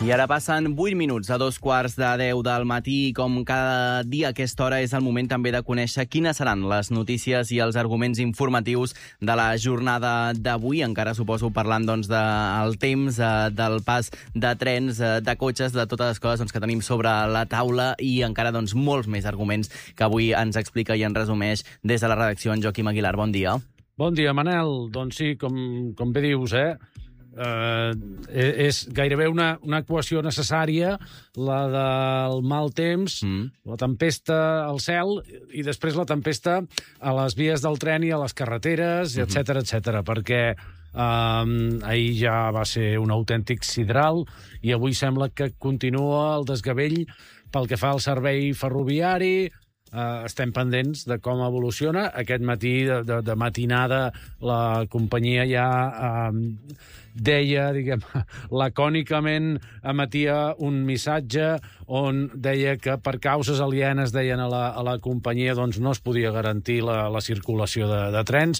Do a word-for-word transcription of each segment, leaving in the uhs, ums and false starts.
I ara passen vuit minuts a dos quarts de deu del matí i com cada dia a aquesta hora és el moment també de conèixer quines seran les notícies i els arguments informatius de la jornada d'avui. Encara suposo parlant doncs, del temps, del pas de trens, de cotxes, de totes les coses doncs, que tenim sobre la taula i encara doncs, molts més arguments que avui ens explica i ens resumeix des de la redacció en Joaquim Aguilar. Bon dia. Bon dia, Manel. Doncs sí, com, com bé dius, eh? Uh, és gairebé una, una equació necessària, la del mal temps, mm. la tempesta al cel i després la tempesta a les vies del tren i a les carreteres, mm-hmm. etcètera, etcètera, perquè um, ahir ja va ser un autèntic sidral i avui sembla que continua el desgavell pel que fa al servei ferroviari. Uh, estem pendents de com evoluciona. Aquest matí, de, de, de matinada, la companyia ja uh, deia, diguem, lacònicament emetia un missatge on deia que per causes alienes, deien a la, a la companyia, doncs no es podia garantir la, la circulació de, de trens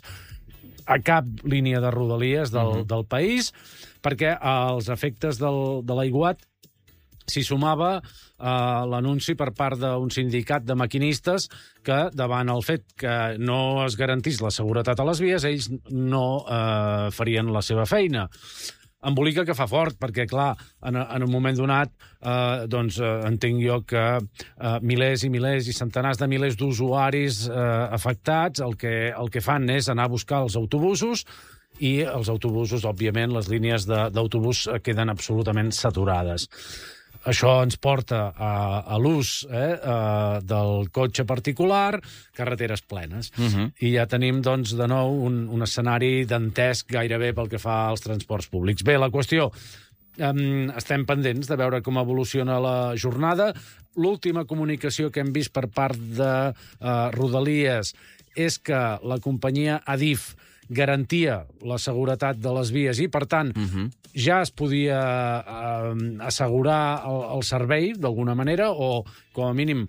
a cap línia de rodalies del, uh-huh. del país, perquè als efectes del, de l'aiguat s'hi sumava eh, l'anunci per part d'un sindicat de maquinistes que, davant el fet que no es garantís la seguretat a les vies, ells no eh, farien la seva feina. Embolica que fa fort, perquè, clar, en, en un moment donat, eh, doncs, eh, entenc jo que eh, milers i milers i centenars de milers d'usuaris eh, afectats el que, el que fan és anar a buscar els autobusos i els autobusos, òbviament, les línies d'autobús queden absolutament saturades. Això ens porta a, a l'ús eh, a, del cotxe particular, carreteres plenes. Uh-huh. I ja tenim, doncs, de nou un, un escenari dantesc gairebé pel que fa als transports públics. Bé, la qüestió, um, estem pendents de veure com evoluciona la jornada. L'última comunicació que hem vist per part de uh, Rodalies és que la companyia Adif garantia la seguretat de les vies i, per tant, uh-huh. ja es podia eh, assegurar el, el servei, d'alguna manera, o, com a mínim,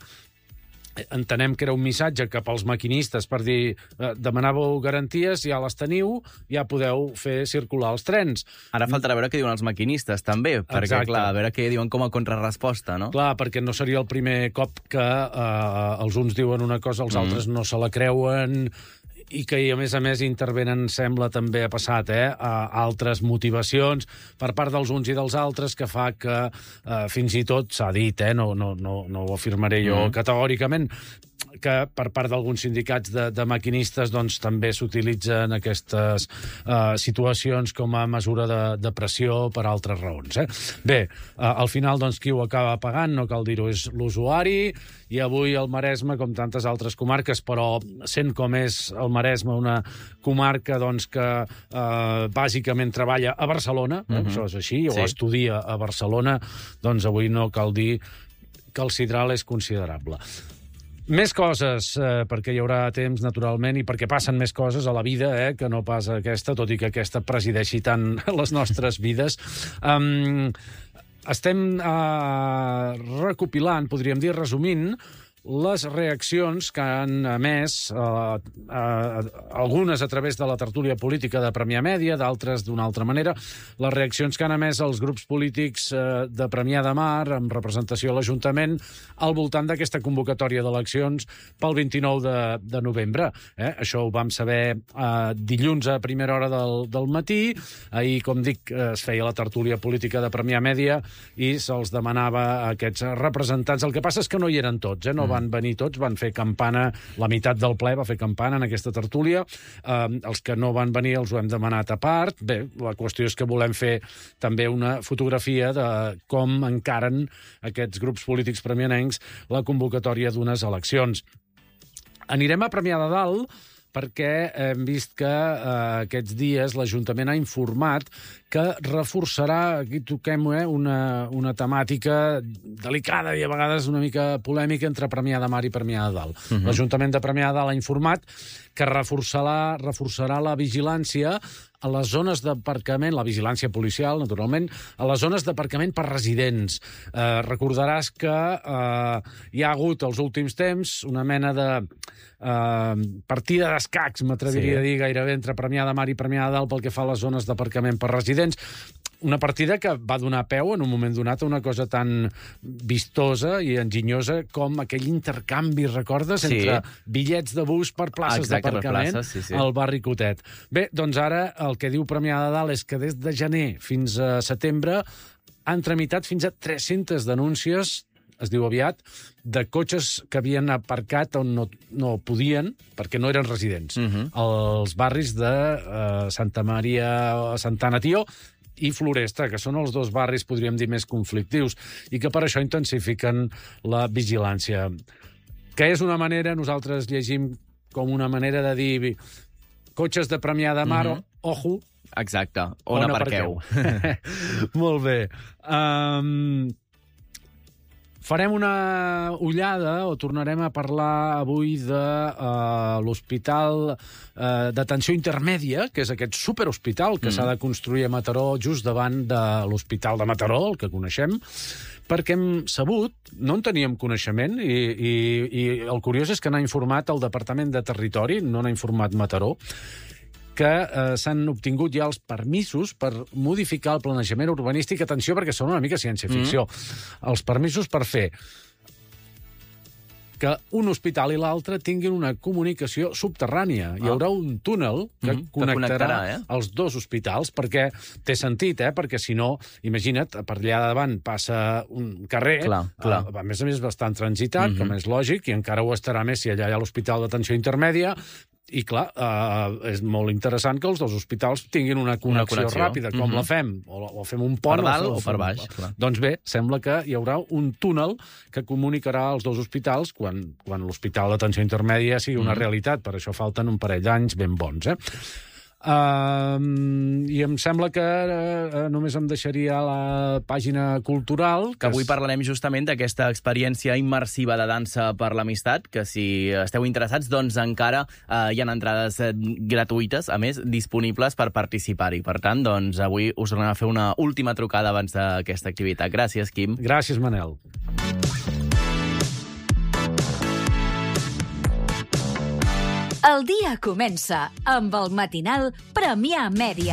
entenem que era un missatge cap als maquinistes per dir, eh, demanàveu garanties, ja les teniu, ja podeu fer circular els trens. Ara faltarà veure què diuen els maquinistes, també, perquè, Exacte. clar, a veure què diuen com a contrarresposta, no? Clar, perquè no seria el primer cop que eh, els uns diuen una cosa, els mm. altres no se la creuen, i que, a més a més, intervenen, sembla, també ha passat, eh, a altres motivacions per part dels uns i dels altres que fa que, eh, fins i tot, s'ha dit, eh, no, no, no, no ho afirmaré jo mm. categòricament, que per part d'alguns sindicats de, de maquinistes doncs, també s'utilitzen aquestes uh, situacions com a mesura de, de pressió per altres raons. Eh? Bé, uh, al final doncs, qui ho acaba pagant, no cal dir-ho, és l'usuari, i avui el Maresme, com tantes altres comarques, però sent com és el Maresme una comarca doncs, que uh, bàsicament treballa a Barcelona, eh? uh-huh. això és així, o sí. estudia a Barcelona, doncs avui no cal dir que el sidral és considerable. Més coses, eh, perquè hi haurà temps, naturalment, i perquè passen més coses a la vida, eh, que no pas aquesta, tot i que aquesta presideixi tant les nostres vides. Um, estem uh, recopilant, podríem dir, resumint, les reaccions que han emès, eh, eh, algunes a través de la tertúlia política de Premià Mèdia, d'altres d'una altra manera, les reaccions que han emès els grups polítics eh, de Premià de Mar, amb representació a l'Ajuntament, al voltant d'aquesta convocatòria d'eleccions pel vint-i-nou de, de novembre. Eh? Això ho vam saber eh, dilluns a primera hora del, del matí. Ahir, com dic, es feia la tertúlia política de Premià Mèdia i se'ls demanava a aquests representants. El que passa és que no hi eren tots, eh? no van venir tots, van fer campana, la meitat del ple va fer campana en aquesta tertúlia, eh, els que no van venir els ho hem demanat a part. Bé, la qüestió és que volem fer també una fotografia de com encaren aquests grups polítics premianencs la convocatòria d'unes eleccions. Anirem a Premià de Dalt, perquè hem vist que eh, aquests dies l'Ajuntament ha informat que reforçarà, aquí toquem eh, una, una temàtica delicada i a vegades una mica polèmica entre Premià de Mar i Premià de Dalt. Uh-huh. L'Ajuntament de Premià de Dalt ha informat que reforçarà, reforçarà la vigilància a les zones d'aparcament, la vigilància policial, naturalment, a les zones d'aparcament per residents. Eh, recordaràs que eh, hi ha hagut els últims temps una mena de eh, partida d'escacs, m'atreviria sí. a dir, gairebé entre Premià de Mar i Premià de Dalt pel que fa a les zones d'aparcament per residents. una partida que va donar peu en un moment donat a una cosa tan vistosa i enginyosa com aquell intercanvi, recordes, Sí. entre bitllets de bus per places Exacte, per d'aparcament places, sí, sí. al barri Cotet. Bé, doncs ara el que diu Premià de Dalt és que des de gener fins a setembre han tramitat fins a tres-centes denúncies, es diu aviat, de cotxes que havien aparcat on no, no podien, perquè no eren residents, Mhm. als barris de eh, Santa Maria, Santana Tió i Floresta, que són els dos barris, podríem dir, més conflictius, i que per això intensifiquen la vigilància. Que és una manera, nosaltres llegim com una manera de dir cotxes de Premià de Mar, Mhm. ojo, Exacte, on, on aparqueu. Molt bé. Um, farem una ullada o tornarem a parlar avui de uh, l'Hospital uh, d'Atenció Intermèdia, que és aquest superhospital que mm. s'ha de construir a Mataró just davant de l'Hospital de Mataró, el que coneixem, perquè hem sabut, no en teníem coneixement, i, i, i el curiós és que n'ha informat el Departament de Territori, no n'ha informat Mataró, que eh, s'han obtingut ja els permisos per modificar el planejament urbanístic. Atenció, perquè són una mica ciència-ficció. Mm. Els permisos per fer que un hospital i l'altre tinguin una comunicació subterrània. Ah. Hi haurà un túnel que mm, connectarà, que connectarà eh? els dos hospitals, perquè té sentit, eh? Perquè si no, imagina't, per allà davant passa un carrer, clar, clar. a més a més bastant transitat, mm-hmm. com és lògic, i encara ho estarà més si allà hi ha l'Hospital d'Atenció Intermèdia. I, clar, eh, és molt interessant que els dos hospitals tinguin una connexió, una connexió. ràpida. Com mm-hmm. la fem? O, o fem un pont... Per dalt o, o, o per baix, clar. Doncs bé, sembla que hi haurà un túnel que comunicarà els dos hospitals quan, quan l'Hospital d'Atenció Intermèdia sigui una mm-hmm. realitat. Per això falten un parell d'anys ben bons, eh? Uh, I em sembla que uh, només em deixaria la pàgina cultural. Que avui parlarem justament d'aquesta experiència immersiva de dansa per l'amistat, que si esteu interessats, doncs encara uh, hi ha entrades gratuïtes, a més, disponibles per participar-hi. Per tant, doncs avui us tornem a fer una última trucada abans d'aquesta activitat. Gràcies, Quim. Gràcies, Manel. El dia comença amb el matinal Premià Mèdia.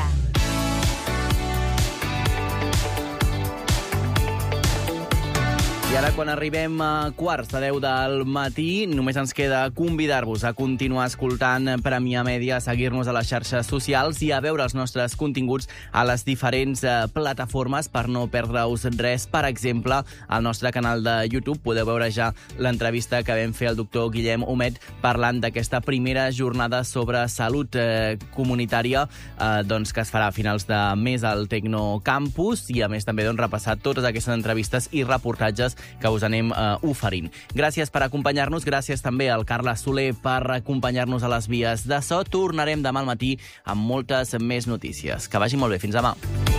I ara, quan arribem a quarts de deu del matí, només ens queda convidar-vos a continuar escoltant Premià Mèdia, a seguir-nos a les xarxes socials i a veure els nostres continguts a les diferents eh, plataformes per no perdre-us res. Per exemple, al nostre canal de YouTube podeu veure ja l'entrevista que vam fer al doctor Guillem Homet parlant d'aquesta primera jornada sobre salut eh, comunitària eh, doncs, que es farà a finals de mes al Tecnocampus, i a més també doncs, repassar totes aquestes entrevistes i reportatges que us anem eh, oferint. Gràcies per acompanyar-nos, gràcies també al Carles Soler per acompanyar-nos a les vies de so. Tornarem demà al matí amb moltes més notícies. Que vagi molt bé. Fins demà.